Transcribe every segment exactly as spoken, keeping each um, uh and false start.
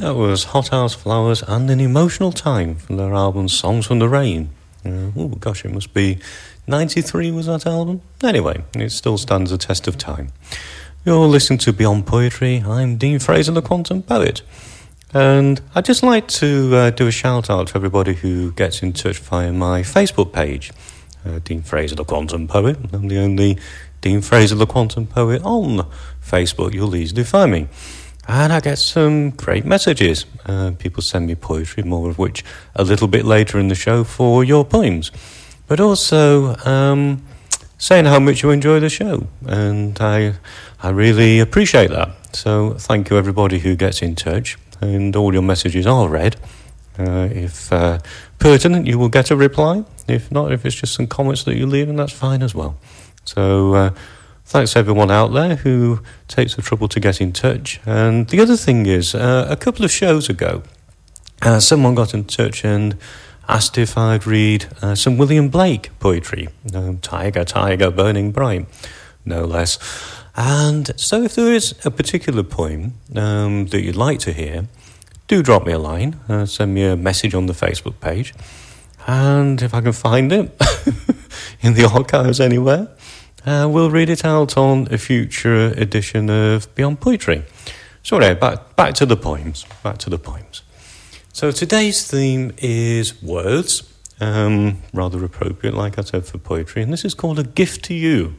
That was Hothouse Flowers and An Emotional Time from their album Songs from the Rain. Uh, oh gosh, it must be ninety-three was that album? Anyway, it still stands the test of time. You're listening to Beyond Poetry. I'm Dean Fraser, the Quantum Poet. And I'd just like to uh, do a shout out to everybody who gets in touch via my Facebook page. Uh, Dean Fraser, the Quantum Poet. I'm the only Dean Fraser, the Quantum Poet on Facebook. You'll easily find me. And I get some great messages. Uh, people send me poetry, more of which a little bit later in the show for your poems. But also um, saying how much you enjoy the show. And I, I really appreciate that. So thank you everybody who gets in touch. And all your messages are read. Uh, if uh, pertinent, you will get a reply. If not, if it's just some comments that you leave, and that's fine as well. So... Uh, Thanks to everyone out there who takes the trouble to get in touch. And the other thing is, uh, a couple of shows ago, uh, someone got in touch and asked if I'd read uh, some William Blake poetry. Um, Tiger, Tiger, Burning Bright, no less. And so if there is a particular poem um, that you'd like to hear, do drop me a line, uh, send me a message on the Facebook page. And if I can find it, in the archives anywhere, Uh, we'll read it out on a future edition of Beyond Poetry. So anyway, back, back to the poems. Back to the poems. So today's theme is words, um, rather appropriate, like I said, for poetry. And this is called A Gift to You.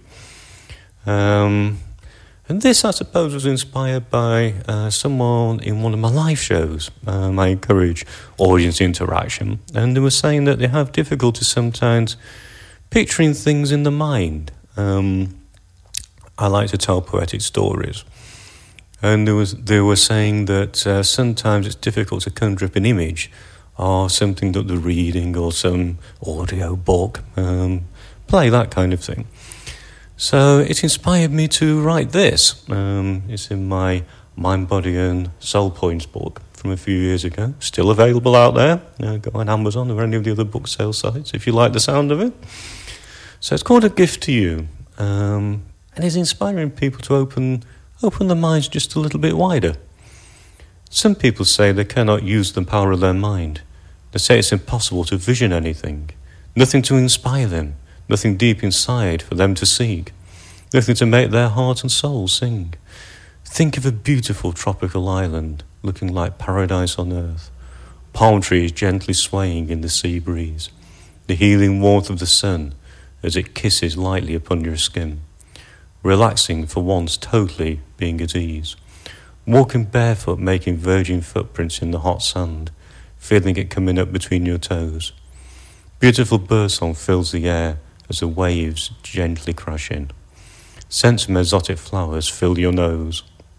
Um, and this, I suppose, was inspired by uh, someone in one of my live shows. Um, I encourage audience interaction. And they were saying that they have difficulty sometimes picturing things in the mind. Um, I like to tell poetic stories, and there was they were saying that uh, sometimes it's difficult to conjure up an image or something that they're reading or some audio book, um, play, that kind of thing. So it inspired me to write this. Um, it's in my Mind, Body and Soul Poems book from a few years ago, still available out there. Uh, go on Amazon or any of the other book sale sites if you like the sound of it. So it's called A Gift to You, um, and it's inspiring people to open open their minds just a little bit wider. Some people say they cannot use the power of their mind. They say it's impossible to vision anything, nothing to inspire them, nothing deep inside for them to seek, nothing to make their heart and soul sing. Think of a beautiful tropical island looking like paradise on earth, palm trees gently swaying in the sea breeze, the healing warmth of the sun as it kisses lightly upon your skin, relaxing for once, totally being at ease, walking barefoot, making virgin footprints in the hot sand, feeling it coming up between your toes. Beautiful birdsong fills the air as the waves gently crash in. Scents of exotic flowers fill your nose.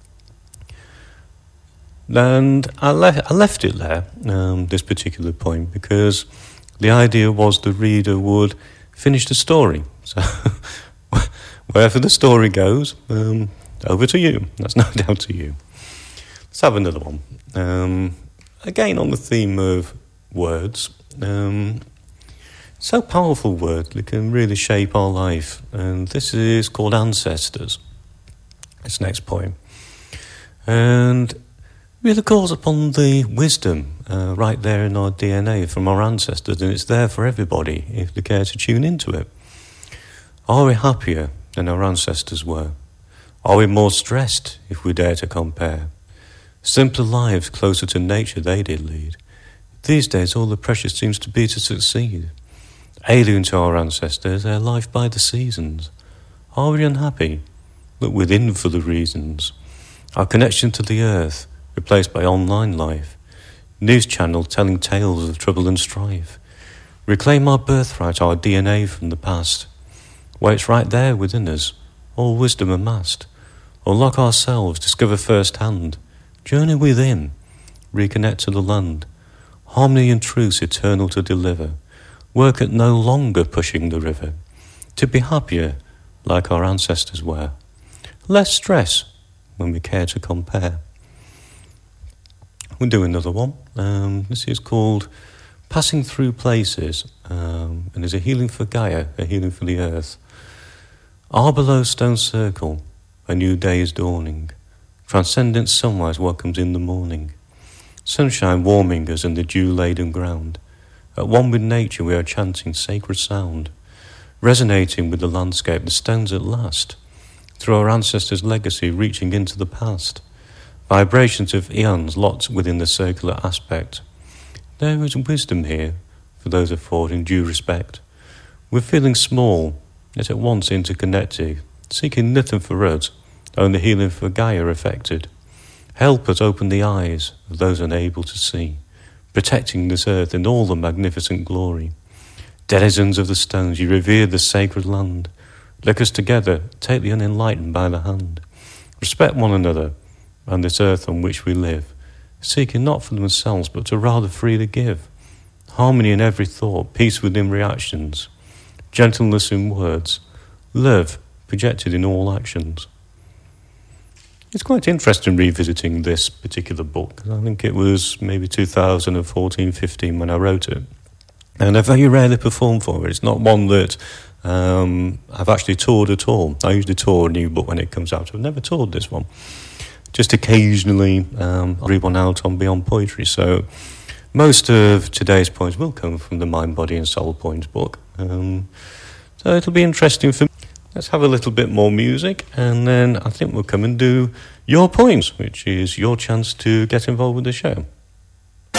And I, le- I left it there, um, this particular poem, because the idea was the reader would finish the story. So wherever the story goes, um, over to you. That's no doubt to you. Let's have another one. Um, again, on the theme of words. Um, so powerful word that can really shape our life. And this is called Ancestors. This next poem. And really calls upon the wisdom uh, right there in our D N A from our ancestors, and it's there for everybody if they care to tune into it. Are we happier than our ancestors were? Are we more stressed if we dare to compare? Simpler lives closer to nature they did lead. These days all the pressure seems to be to succeed. Alien to our ancestors, their life by the seasons. Are we unhappy? Look within for the reasons. Our connection to the earth replaced by online life, news channel telling tales of trouble and strife. Reclaim our birthright, our D N A from the past, where it's right there within us, all wisdom amassed. Unlock ourselves, discover firsthand, journey within, reconnect to the land, harmony and truth eternal to deliver, work at no longer pushing the river, to be happier like our ancestors were, less stress when we care to compare. We'll do another one. Um, this is called Passing Through Places, um, and is a healing for Gaia, a healing for the earth. Our below stone circle, a new day is dawning. Transcendent sunrise welcomes in the morning. sunshine warming us in the dew-laden ground. At one with nature we are chanting sacred sound, resonating with the landscape that stands at last, through our ancestors' legacy reaching into the past. Vibrations of eons locked within the circular aspect. There is wisdom here, for those affording due respect. We're feeling small, yet at once interconnected, seeking nothing for us, only healing for Gaia affected. Help us open the eyes of those unable to see, protecting this earth in all the magnificent glory. Denizens of the stones, you revere the sacred land. Look us together, take the unenlightened by the hand. Respect one another and this earth on which we live, seeking not for themselves, but to rather freely give. Harmony in every thought, peace within reactions, gentleness in words, love projected in all actions. It's quite interesting revisiting this particular book. I think it was maybe two thousand fourteen fifteen when I wrote it. And I very rarely perform for it. It's not one that um, I've actually toured at all. I usually tour a new book when it comes out. I've never toured this one. Just occasionally um, I'll read one out on Beyond Poetry. So most of today's poems will come from the Mind, Body and Soul Poems book. Um, so it'll be interesting for me. Let's have a little bit more music, and then I think we'll come and do your poems, which is your chance to get involved with the show.